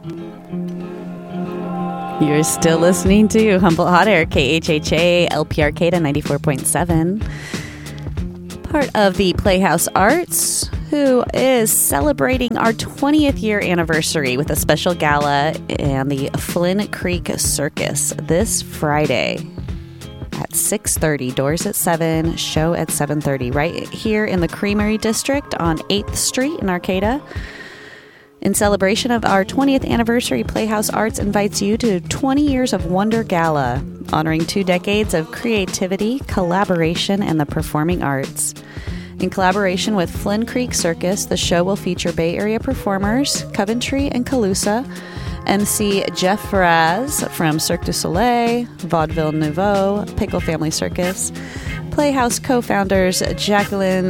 You're still listening to Humboldt Hot Air, KHHA, LP Arcata 94.7. Part of the Playhouse Arts, who is celebrating our 20th year anniversary with a special gala and the Flynn Creek Circus this Friday at 6:30. Doors at 7, show at 7:30, right here in the Creamery District on 8th Street in Arcata. In celebration of our 20th anniversary, Playhouse Arts invites you to 20 Years of Wonder Gala, honoring 2 decades of creativity, collaboration, and the performing arts. In collaboration with Flynn Creek Circus, the show will feature Bay Area performers Coventry and Calusa, MC Jeff Faraz from Cirque du Soleil, Vaudeville Nouveau, Pickle Family Circus, Playhouse co-founders Jacqueline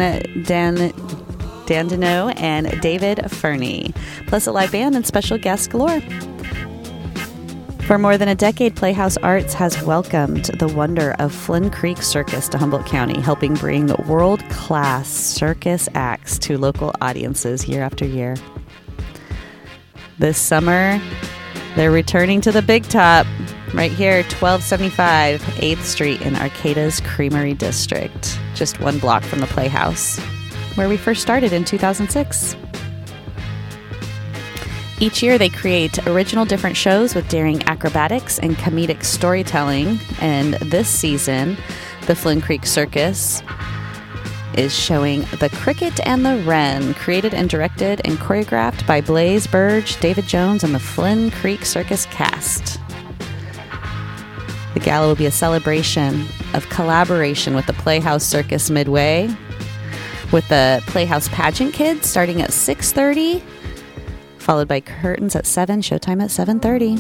Dandino and David Fernie, plus a live band and special guests galore. For more than a decade, Playhouse Arts has welcomed the wonder of Flynn Creek Circus to Humboldt County, helping bring world-class circus acts to local audiences year after year. This summer, they're returning to the big top, right here, 1275 8th Street in Arcata's Creamery District, just 1 block from the Playhouse, where we first started in 2006. Each year they create original different shows with daring acrobatics and comedic storytelling, and this season the Flynn Creek Circus is showing The Cricket and the Wren, created and directed and choreographed by Blaze Burge, David Jones, and the Flynn Creek Circus cast. The gala will be a celebration of collaboration with the Playhouse Circus Midway, with the Playhouse Pageant Kids starting at 6:30, followed by curtains at 7, showtime at 7:30.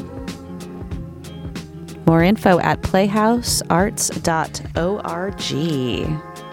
More info at playhousearts.org.